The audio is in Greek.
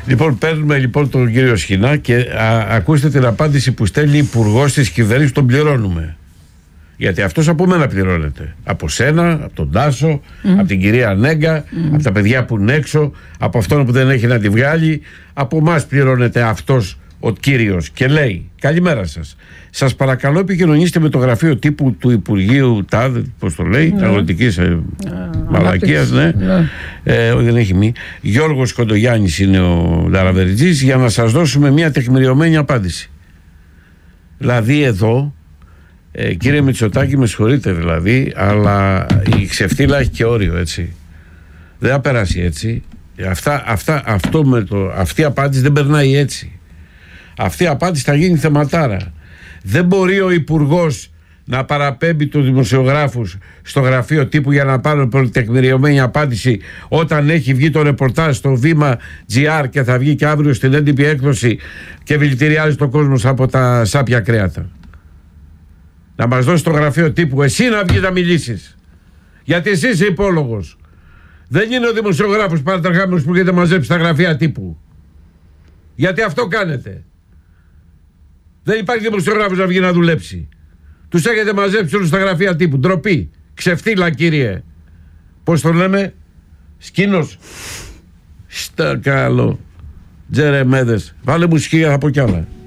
Λοιπόν, παίρνουμε λοιπόν τον κύριο Σχοινά και ακούστε την απάντηση που στέλνει υπουργός της κυβέρνησης, τον πληρώνουμε. Γιατί αυτός από μένα πληρώνεται. Από σένα, από τον Τάσο, από την κυρία Νέγκα, από τα παιδιά που είναι έξω, από αυτόν που δεν έχει να τη βγάλει. Από εμάς πληρώνεται αυτός ο κύριος. Και λέει: καλημέρα σας. Σας παρακαλώ, επικοινωνήστε με το γραφείο τύπου του Υπουργείου ΤΑΔ, πώς το λέει, αγροτικής μαλακίας, ναι. Όχι, δεν έχει μη. Γιώργος Κοντογιάννης είναι ο Λαραβεριτζής, για να σας δώσουμε μια τεκμηριωμένη απάντηση. Δηλαδή εδώ. Κύριε Μητσοτάκη, με συγχωρείτε δηλαδή, αλλά η ξεφτύλα έχει και όριο, έτσι. Δεν θα περάσει έτσι. Αυτή η απάντηση δεν περνάει έτσι. Αυτή η απάντηση θα γίνει θεματάρα. Δεν μπορεί ο υπουργός να παραπέμπει τους δημοσιογράφους στο γραφείο τύπου για να πάρουν τεκμηριωμένη απάντηση όταν έχει βγει το ρεπορτάζ στο Βήμα GR και θα βγει και αύριο στην έντυπη έκδοση και δηλητηριάζει τον κόσμο από τα σάπια κρέατα. Να μας δώσει το γραφείο τύπου, εσύ να βγεις να μιλήσεις. Γιατί εσύ είσαι υπόλογος. Δεν είναι ο δημοσιογράφος παρατραχάμενος που έχετε μαζέψει στα γραφεία τύπου. Γιατί αυτό κάνετε. Δεν υπάρχει δημοσιογράφος να βγει να δουλέψει. Τους έχετε μαζέψει όλους στα γραφεία τύπου. Ντροπή. Ξεφτύλα, κύριε. Πώς το λέμε, Σκήνος. Στα καλό. Τζερεμέδες. Βάλε μουσική, θα πω κι άλλα.